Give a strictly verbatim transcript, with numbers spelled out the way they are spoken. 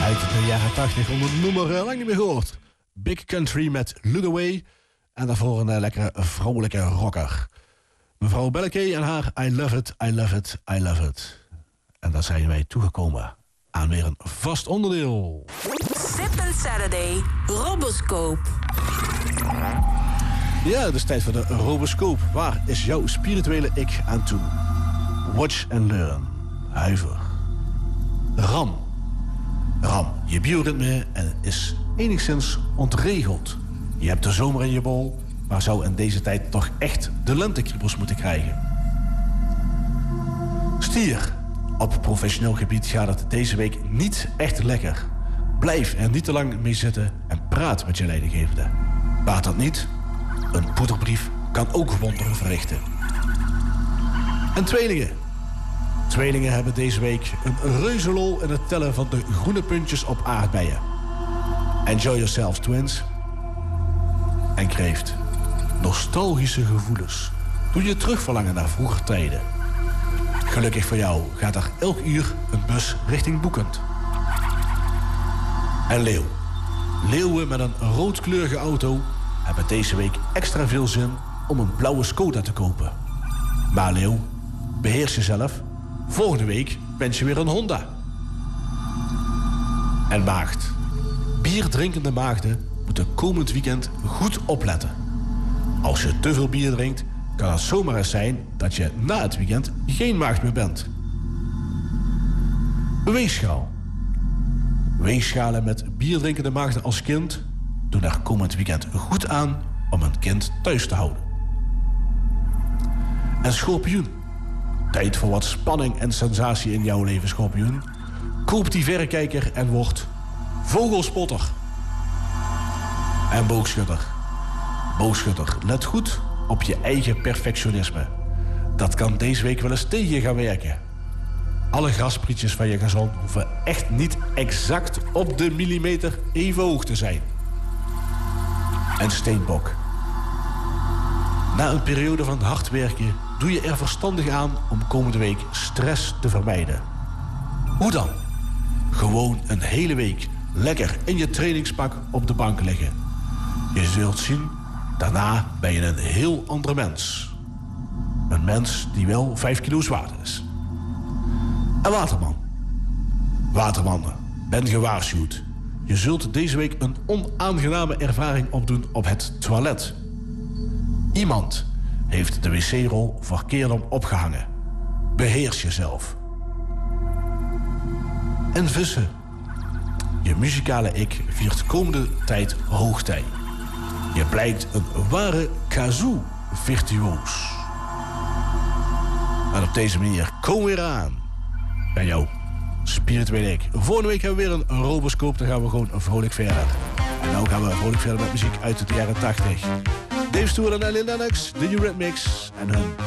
Uit de jaren tachtig onder het nummer uh, lang niet meer gehoord. Big Country met Look Away. En daarvoor een uh, lekkere vrolijke rocker. Mevrouw Belleke en haar I Love It, I Love It, I Love It. En dan zijn wij toegekomen aan weer een vast onderdeel. Zip and Saturday, Roboscope. Ja, het is tijd voor de Roboscope. Waar is jouw spirituele ik aan toe? Watch and learn. Huiver. Ram. Ram, je bioritme is enigszins ontregeld. Je hebt de zomer in je bol, maar zou in deze tijd toch echt de lentekriebels moeten krijgen. Stier. Op professioneel gebied gaat het deze week niet echt lekker. Blijf er niet te lang mee zitten en praat met je leidinggevende. Baat dat niet? Een poederbrief kan ook wonderen verrichten. En tweelingen. Tweelingen hebben deze week een reuzelol in het tellen van de groene puntjes op aardbeien. Enjoy yourselves, twins. En kreeft. Nostalgische gevoelens doen je terugverlangen naar vroeger tijden. Gelukkig voor jou gaat er elk uur een bus richting Boekend. En leeuw. Leeuwen met een roodkleurige auto hebben deze week extra veel zin om een blauwe Skoda te kopen. Maar leeuw, beheers jezelf. Volgende week wens je weer een Honda. En maagd. Bierdrinkende maagden moeten komend weekend goed opletten. Als je te veel bier drinkt, kan het zomaar eens zijn dat je na het weekend geen maagd meer bent. Weegschaal. Weegschalen met bierdrinkende maagden als kind doen er komend weekend goed aan om een kind thuis te houden. En schorpioen. Tijd voor wat spanning en sensatie in jouw leven, schorpioen. Koop die verrekijker en word vogelspotter. En boogschutter. Boogschutter, let goed op je eigen perfectionisme. Dat kan deze week wel eens tegen je gaan werken. Alle grasprietjes van je gazon hoeven echt niet exact op de millimeter even hoog te zijn. En steenbok. Na een periode van hard werken doe je er verstandig aan om komende week stress te vermijden. Hoe dan? Gewoon een hele week lekker in je trainingspak op de bank liggen. Je zult zien, daarna ben je een heel andere mens. Een mens die wel vijf kilo zwaar is. En waterman. Watermannen, ben gewaarschuwd. Je zult deze week een onaangename ervaring opdoen op het toilet. Iemand heeft de wc-rol verkeerd om opgehangen. Beheers jezelf. En vissen. Je muzikale ik viert komende tijd hoogtij. Je blijkt een ware kazoo-virtuoos. En op deze manier komen we eraan bij jou spirituele ik. Volgende week hebben we weer een Roboscope. Dan gaan we gewoon vrolijk verder. En nu gaan we vrolijk verder met muziek uit de jaren tachtig. Dave Stewart en Ellie Lennox, de Eurythmics en hun